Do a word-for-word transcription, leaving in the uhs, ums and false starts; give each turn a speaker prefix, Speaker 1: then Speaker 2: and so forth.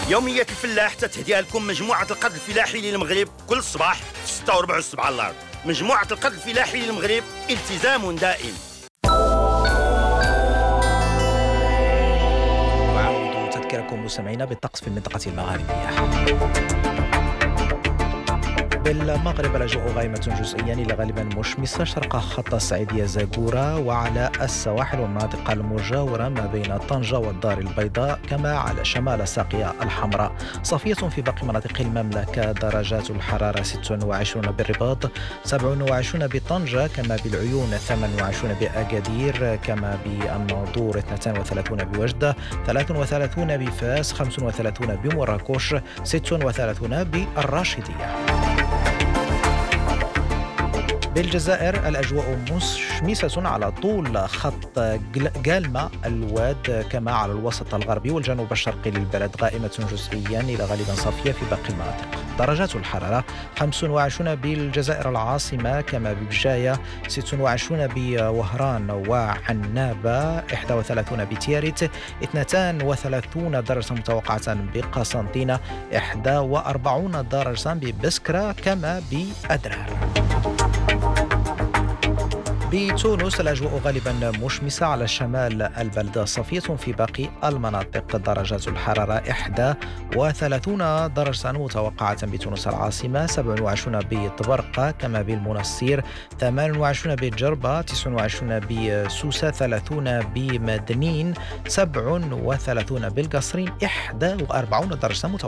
Speaker 1: يومية الفلاح تتهديها لكم مجموعة القرض الفلاحي للمغرب كل صباح في ستة وربع الصبح على الأرض. مجموعة القرض الفلاحي للمغرب، التزام دائم.
Speaker 2: وعود تذكركم مستمعينا بالطقس في المنطقة المغاربية. بالمغرب الأجواء غائمة جزئيا إلى غالبا مشمسة شرق خط الصعيدية زاكورة، وعلى السواحل والمناطق المجاورة ما بين طنجة والدار البيضاء، كما على شمال ساقية الحمراء. صافية في باقي مناطق المملكة، درجات الحرارة ستة وعشرين بالرباط، سبعة وعشرين بطنجة، كما بالعيون، ثمانية وعشرين بأكادير، كما بالناظور، اثنين وثلاثين بوجدة، ثلاثة وثلاثين بفاس، خمسة وثلاثين بمراكش، ستة وثلاثين بالراشدية. بالجزائر الأجواء مشمسة على طول خط جالما الواد، كما على الوسط الغربي والجنوب الشرقي للبلد، غائمة جزئيا إلى غالبا صافية في باقي المناطق. درجات الحرارة خمسة وعشرين بالجزائر العاصمة، كما ببجاية، ستة وعشرين بوهران وعنابة، إحدى وثلاثين بتياريت، اثنين وثلاثين درجة متوقعة بقسنطينة، إحدى وأربعين درجة ببسكرة، كما بأدرار. بتونس الأجواء غالبا مشمسة على شمال البلدة، صافية في باقي المناطق. درجات الحرارة إحدى وثلاثين درجة متوقعة بتونس العاصمة، سبعة وعشرين بطبرقة، كما بالمنصير، ثمانية وعشرين بجربة، تسعة وعشرين بسوسة، ثلاثين بمدنين، سبعة وثلاثين بالقصرين، إحدى وأربعين درجة متوقعة.